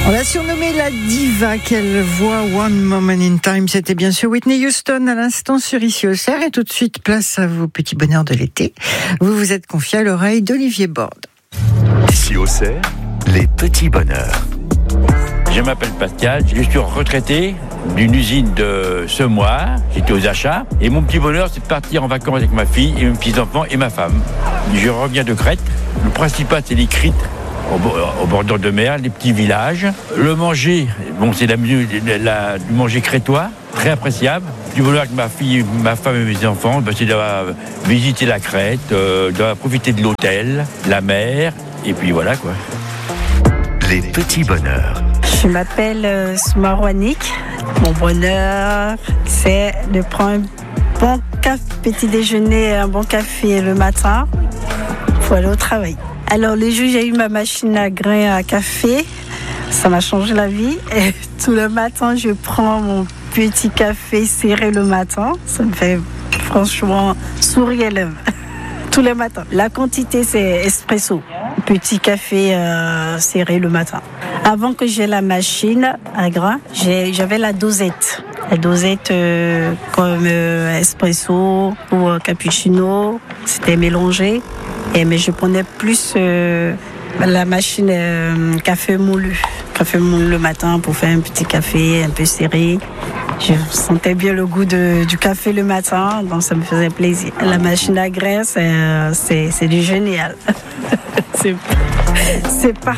On l'a surnommée la diva, quelle voix, One Moment in Time. C'était bien sûr Whitney Houston à l'instant sur Ici au Cerf. Et tout de suite, place à vos petits bonheurs de l'été. Vous vous êtes confié à l'oreille d'Olivier Borde. Ici au Cerf, les petits bonheurs. Je m'appelle Pascal, je suis retraité d'une usine de semoirs, j'étais aux achats, et mon petit bonheur c'est de partir en vacances avec ma fille et mes petits-enfants et ma femme. Je reviens de Crète, le principal c'est les crites au bordure de mer, les petits villages. Le manger, bon c'est du manger crétois, très appréciable. Du bonheur avec ma fille, ma femme et mes enfants, c'est d'avoir visité la Crète, d'avoir profité de l'hôtel, la mer, et puis voilà quoi. Les petits bonheurs. Je m'appelle Soumarouanik. Mon bonheur, c'est de prendre un bon petit déjeuner, un bon café le matin pour aller au travail. Alors, les jours où j'ai eu ma machine à grains à café, ça m'a changé la vie. Et tout le matin, je prends mon petit café serré le matin. Ça me fait franchement sourire les lèvres. Tous les matins. La quantité, c'est espresso. Petit café serré le matin. Avant que j'ai la machine à grains, j'avais la dosette. La dosette comme espresso ou cappuccino, c'était mélangé. Mais je prenais plus la machine café moulu. Café moulu le matin pour faire un petit café un peu serré. Je sentais bien le goût du café le matin, donc ça me faisait plaisir. La machine à grains, c'est du génial. C'est parfait.